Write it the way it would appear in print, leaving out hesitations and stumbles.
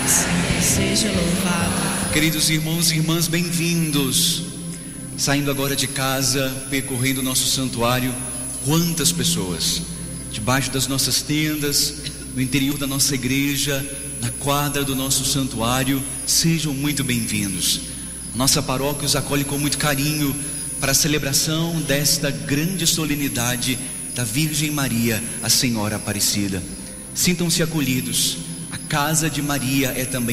Seja louvado. Queridos irmãos e irmãs, bem-vindos. Saindo agora de casa, percorrendo o nosso santuário, quantas pessoas, debaixo das nossas tendas, no interior da nossa igreja, na quadra do nosso santuário, sejam muito bem-vindos. Nossa paróquia os acolhe com muito carinho para a celebração desta grande solenidade da Virgem Maria, a Senhora Aparecida. Sintam-se acolhidos. A casa de Maria é também